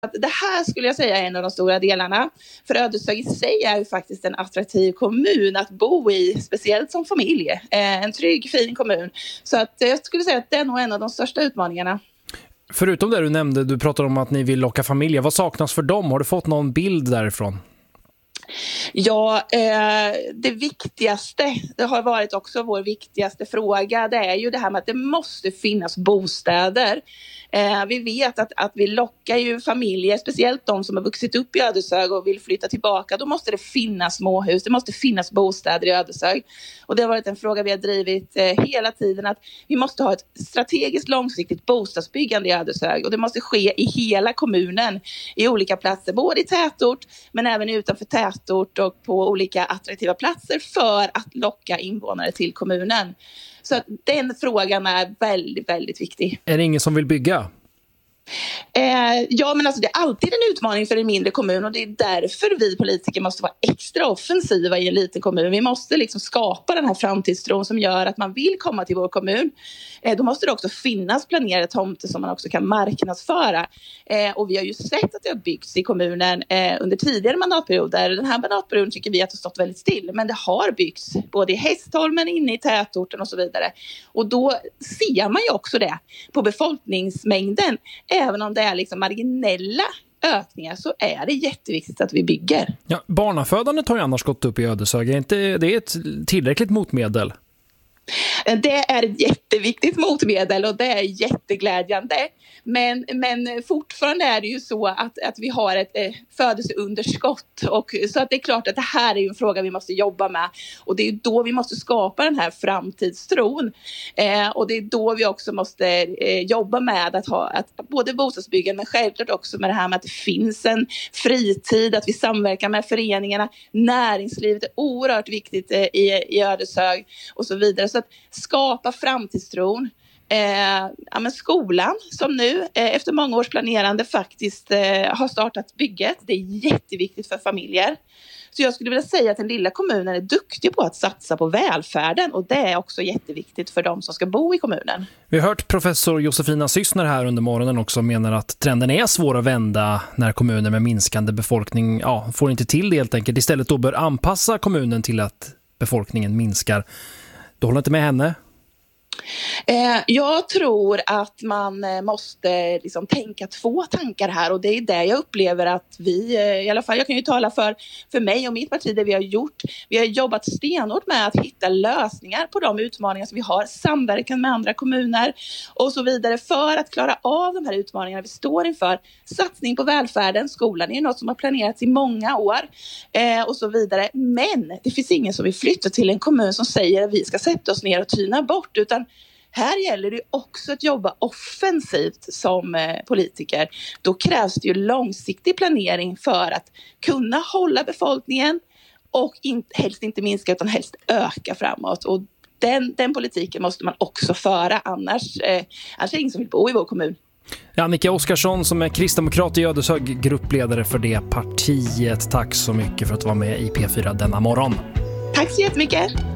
Det här skulle jag säga är en av de stora delarna. För Ödeshög i sig är ju faktiskt en attraktiv kommun att bo i, speciellt som familj. En trygg, fin kommun. Så att jag skulle säga att det är nog en av de största utmaningarna. Förutom det du nämnde, du pratade om att ni vill locka familjer. Vad saknas för dem? Har du fått någon bild därifrån? Ja, det viktigaste, det har varit också vår viktigaste fråga, det är ju det här med att det måste finnas bostäder. Vi vet att vi lockar ju familjer, speciellt de som har vuxit upp i Ödeshög och vill flytta tillbaka. Då måste det finnas småhus, det måste finnas bostäder i Ödeshög. Och det har varit en fråga vi har drivit hela tiden, att vi måste ha ett strategiskt långsiktigt bostadsbyggande i Ödeshög. Och det måste ske i hela kommunen, i olika platser, både i tätort men även utanför tätort och på olika attraktiva platser för att locka invånare till kommunen. Så att den frågan är väldigt, väldigt viktig. Är det ingen som vill bygga? Ja, men alltså det är alltid en utmaning för en mindre kommun, och det är därför vi politiker måste vara extra offensiva i en liten kommun. Vi måste liksom skapa den här framtidstron som gör att man vill komma till vår kommun. Då måste det också finnas planerade tomter som man också kan marknadsföra. Och vi har ju sett att det har byggts i kommunen under tidigare mandatperioder. Den här mandatperioden tycker vi att det har stått väldigt still, men det har byggts både i Hästholmen, inne i tätorten och så vidare. Och då ser man ju också det på befolkningsmängden. Även om det är liksom marginella ökningar så är det jätteviktigt att vi bygger. Ja, barnafödandet har ju annars gått upp i Ödeshög. Är inte det ett tillräckligt motmedel? Det är ett jätteviktigt motmedel och det är jätteglädjande. Men fortfarande är det ju så att vi har ett födelseunderskott. Och så att det är klart att det här är ju en fråga vi måste jobba med. Och det är ju då vi måste skapa den här framtidstron. Och det är då vi också måste jobba med att både bostadsbyggande men självklart också med det här med att det finns en fritid, att vi samverkar med föreningarna. Näringslivet är oerhört viktigt i Ödeshög och så vidare. Så att skapa framtidstron. Men skolan som nu efter många års planerande faktiskt har startat bygget. Det är jätteviktigt för familjer. Så jag skulle vilja säga att den lilla kommunen är duktig på att satsa på välfärden, och det är också jätteviktigt för de som ska bo i kommunen. Vi har hört professor Josefina Syssner här under morgonen också menar att trenden är svår att vända när kommuner med minskande befolkning får inte till det helt enkelt. Istället då bör anpassa kommunen till att befolkningen minskar. Du håller inte med henne? Jag tror att man måste liksom tänka två tankar här, och det är det jag upplever att vi, i alla fall jag kan ju tala för mig och mitt parti, det vi har gjort. Vi har jobbat stenhårt med att hitta lösningar på de utmaningar som vi har, samverkan med andra kommuner och så vidare för att klara av de här utmaningarna vi står inför. Satsning på välfärden, skolan är ju något som har planerats i många år och så vidare. Men det finns ingen som vill flytta till en kommun som säger att vi ska sätta oss ner och tyna bort, utan här gäller det också att jobba offensivt som politiker. Då krävs det ju långsiktig planering för att kunna hålla befolkningen och helst inte minska utan helst öka framåt. Och den politiken måste man också föra, annars är det ingen som vill bo i vår kommun. Annika Oskarsson som är kristdemokrat i Ödeshög, gruppledare för det partiet. Tack så mycket för att du var med i P4 denna morgon. Tack så jättemycket.